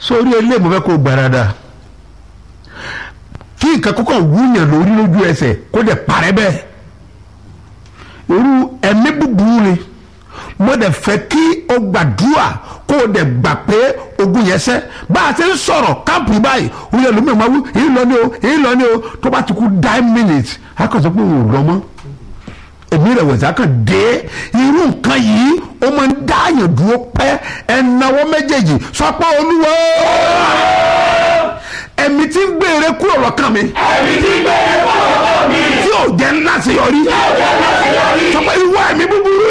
sórí ilé mo fẹ́ kó gbàràdà kí nǹkan kọ́kọ́ wúyàn lórí lójú ẹsẹ̀ kó dẹ̀ parẹ́ bẹ́ẹ̀ irú ẹ̀mí búburú ni mo dẹ̀ fẹ́ kí o gbàdúrà kó o dẹ̀ gbà pé ogun yẹn sẹ́ bá a ti ń sọ̀rọ̀ káàpù báyìí òun yẹn lómi ìmọ̀wú èyí lọ ní o tó bá ti kú 9 minutes a kàn sọ pé òun ò lọ mọ́ èmi rẹ̀ wẹ̀sẹ̀ kàn dé irú nǹkan yìí ó máa ń dá àyàn dúró pẹ́ ẹ̀náwó méjèèjì sọ pé Olúwa ẹ̀mí tí ń gbére kúrò lọ́kàn mi tí ò jẹ́ ńlá sí yọrí sọ pé ìwọ ẹ̀mí búburú